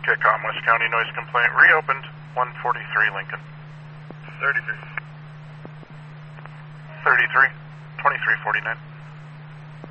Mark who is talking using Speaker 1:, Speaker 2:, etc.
Speaker 1: Kickom, West County noise complaint reopened, 143 Lincoln.
Speaker 2: 33.
Speaker 1: 33, 2349.